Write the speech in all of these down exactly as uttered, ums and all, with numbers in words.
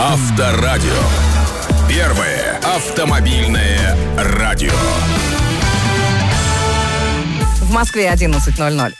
Авторадио. Первое автомобильное радио. В Москве одиннадцать ноль ноль.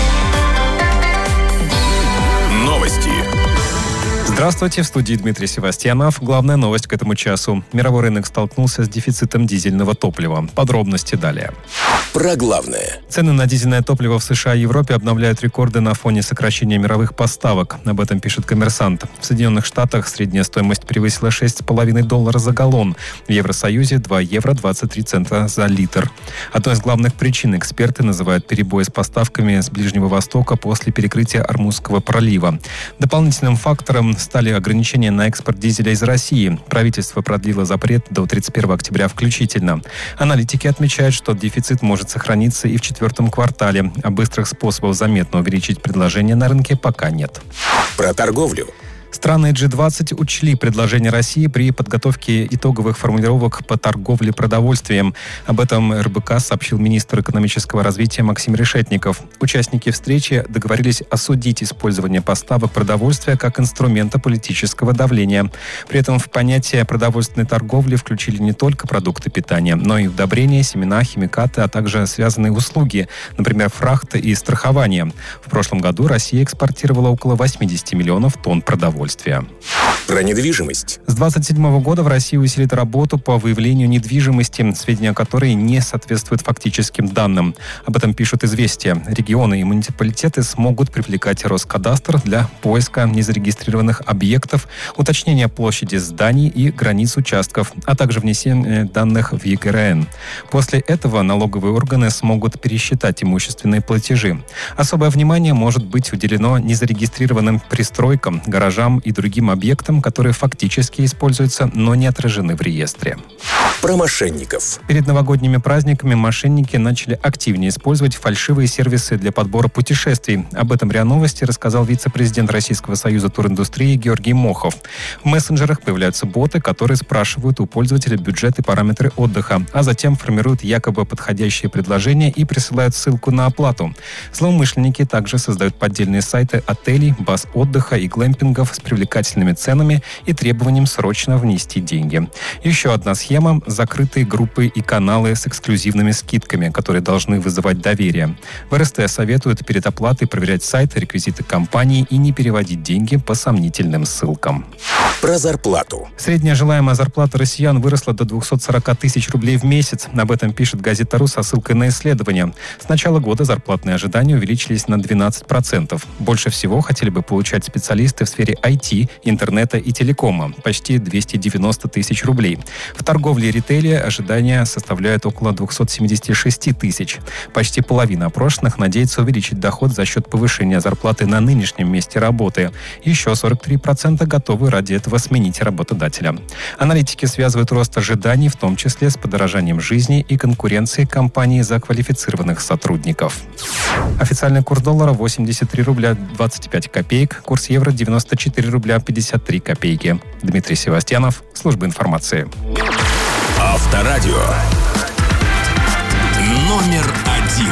Новости. Здравствуйте, в студии Дмитрий Севастьянов. Главная новость к этому часу. Мировой рынок столкнулся с дефицитом дизельного топлива. Подробности далее. Про главное. Цены на дизельное топливо в США и Европе обновляют рекорды на фоне сокращения мировых поставок. Об этом пишет «Коммерсант». В Соединенных Штатах средняя стоимость превысила шесть с половиной долларов за галлон. В Евросоюзе два евро двадцать три цента за литр. Одной из главных причин эксперты называют перебои с поставками с Ближнего Востока после перекрытия Ормузского пролива. Дополнительным фактором стали ограничения на экспорт дизеля из России. Правительство продлило запрет до тридцать первого октября включительно. Аналитики отмечают, что дефицит может сохраниться и в четвертом квартале, а быстрых способов заметно увеличить предложение на рынке пока нет. Про торговлю. Страны джи двадцать учли предложения России при подготовке итоговых формулировок по торговле продовольствием. Об этом эр бэ ка сообщил министр экономического развития Максим Решетников. Участники встречи договорились осудить использование поставок продовольствия как инструмента политического давления. При этом в понятие продовольственной торговли включили не только продукты питания, но и удобрения, семена, химикаты, а также связанные услуги, например, фрахт и страхование. В прошлом году Россия экспортировала около восемьдесят миллионов тонн продовольствия. Про недвижимость. С двадцать седьмого года в России усилит работу по выявлению недвижимости, сведения о которой не соответствуют фактическим данным. Об этом пишут «Известия». Регионы и муниципалитеты смогут привлекать Роскадастр для поиска незарегистрированных объектов, уточнения площади зданий и границ участков, а также внесения данных в е гэ эр эн. После этого налоговые органы смогут пересчитать имущественные платежи. Особое внимание может быть уделено незарегистрированным пристройкам, гаражам и другим объектам, которые фактически используются, но не отражены в реестре. Про мошенников. Перед новогодними праздниками мошенники начали активнее использовать фальшивые сервисы для подбора путешествий. Об этом РИА Новости рассказал вице-президент Российского союза туриндустрии Георгий Мохов. В мессенджерах появляются боты, которые спрашивают у пользователя бюджет и параметры отдыха, а затем формируют якобы подходящие предложения и присылают ссылку на оплату. Злоумышленники также создают поддельные сайты отелей, баз отдыха и глэмпингов с привлекательными ценами и требованием срочно внести деньги. Еще одна схема – закрытые группы и каналы с эксклюзивными скидками, которые должны вызывать доверие. В эр эс тэ советуют перед оплатой проверять сайты, реквизиты компании и не переводить деньги по сомнительным ссылкам. Про зарплату. Средняя желаемая зарплата россиян выросла до двухсот сорока тысяч рублей в месяц. Об этом пишет газета «Ру» со ссылкой на исследование. С начала года зарплатные ожидания увеличились на двенадцать процентов. Больше всего хотели бы получать специалисты в сфере ай ти, интернета и телекома – почти двести девяносто тысяч рублей. В торговле и ритейле ожидания составляют около двухсот семидесяти шести тысяч. Почти половина опрошенных надеется увеличить доход за счет повышения зарплаты на нынешнем месте работы. Еще сорок три процента готовы ради этого сменить работодателя. Аналитики связывают рост ожиданий, в том числе с подорожанием жизни и конкуренцией компаний за квалифицированных сотрудников. Официальный курс доллара восемьдесят три рубля двадцать пять копеек, курс евро девяносто четыре рубля пятьдесят три копейки. Дмитрий Севастьянов, служба информации. Авторадио. Номер